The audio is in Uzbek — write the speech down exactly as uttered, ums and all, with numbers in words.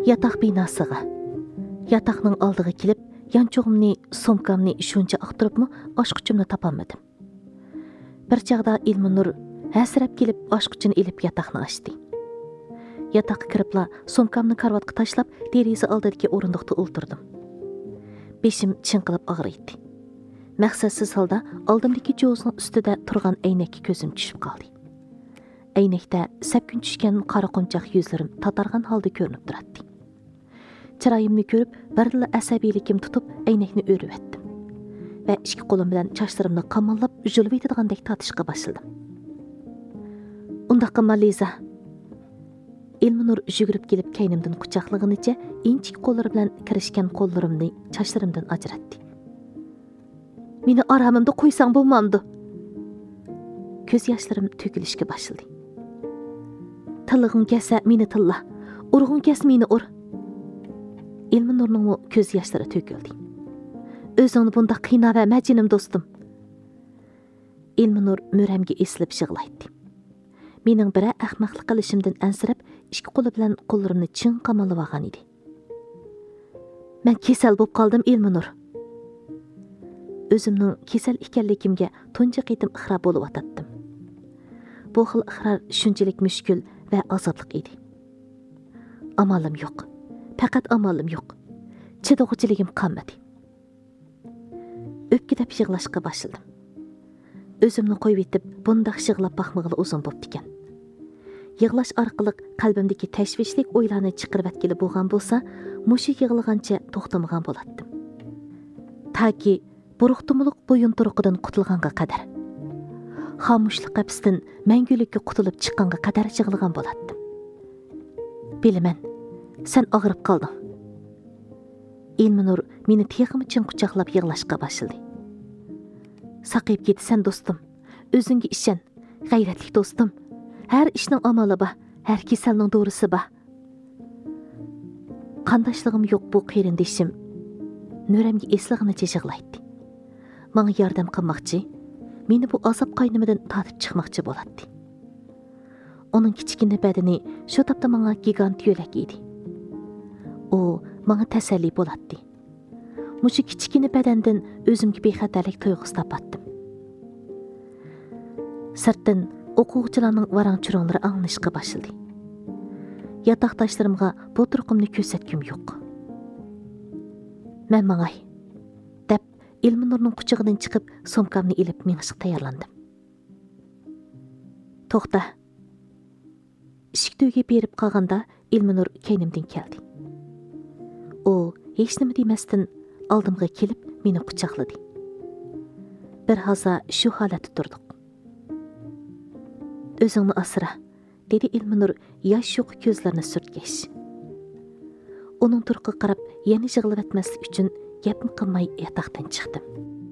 Yataq binasıga. Yataqning oldiga kelib, yanchog'imni, somkamni shuncha aqtiribmi, oshquchimni topolmadim. Bir chaqda Ilminur hasrab kelib oshquchini ilib yataqni ochdi. Yataqqa kiribla somkamni karvatga tashlab, deraza oldidagi o'rindiqda o'ltirdim. Beshim chinqilib og'riydi. Maqsadsiz holda oldimdagi jo'zning ustida turgan aynakka ko'zim tushib qoldi. Aynakda sapkun tushgan qora qunchoq yuzlarim tatargan holda ko'rinib turadi. Chiroyimni ko'rib, birla asabiylikim tutib, aynakni o'rib etdim. Va ikki qo'lim bilan sochlarimni qamollab, julib yetadigandak tatishga boshladim. Unda qilma Liza. Ilminur yugurib kelib kaynimdan quchoqlaganicha inchik qo'llari bilan kirishgan qo'llarimni sochlarimdan ajratdi. Meni aramimda qo'ysang bo'lmamdi. Ko'z yoshlarim to'kilishga boshladi. Tillig'ing kelsa meni tilla, urg'ing kelsa meni ur. Ilminurning ko'z yoshlari to'kildi. O'zingni bunda qiynab majinim do'stim. Ilminur mo'ramga eslib yig'laydi. Mening biri ahmoqlik qilishimdan ansirab, ikki qo'li bilan qo'llarimni chin qamalib olgan edi. Men kasal bo'lib qoldim, Ilminur. O'zimning kasal ekanligimga tunji qitim iqror bo'lib o'tatdim. Bu xil iqror shunchalik mushkul va azobli edi. Amalim yo'q. Faqat amalim yo'q. Chidog'chiligim qolmadi. O'pkidab yig'lashga boshladim. O'zimni qo'yib etib, bundaq yig'lab baxmag'ili uzun bo'pti ekan. Yig'lash orqali qalbimdagi tashvishlik o'ylarni chiqarib atkili bo'lgan bo'lsa, mushi yig'lagancha to'xtamagan bo'lardim. Taki buruqtumliq bo'yin turuqidan qutulganga qadar, xomushlik qapisidan mangulikka qutulib chiqqanga qadar yig'lagan bo'lardim. Bilaman, sen og'rib qolding. Ilminur meni teximchin quchoqlab yig'lashga boshladi. Saqib ketsan do'stim, o'zingga ishon, g'ayratli do'stim. Har ishning amali bor, har kasalning do'risi bor. Qandashligim yo'q bu qerindishim. Nöramga eslig'ini yig'laydi. Menga yordam qilmoqchi, meni bu azob qaynimidan tortib chiqmoqchi bo'ladi. Uning kichkina badani shu topda menga gigant yo'lak edi. U menga tasalli bo'ladi. Mushu kichkina badandan o'zimga bexatarlik tuyg'usi topatdim. Sirtdan o'quvchilarning varang-churunlari anglashga boshladi. Yatoqdoshlarimga bu turqimni ko'rsatgim yo'q. Men mangay deb Ilminurning quchog'idan chiqib, somkamni ilib minishga tayyorlandim. To'xta. Ishik to'yga berib qolganda Ilminur kaynimdan keldi. U hech nima demasdan oldimga kelib meni quchoqladi. Bir haza shu holatda turdik. O'zingni asra, dedi Ilminur yosh yo'q ko'zlarini surtgach. Uning turqiga qarab yana yig'lab etmaslik uchun gapni qilmay yotoqdan chiqdim.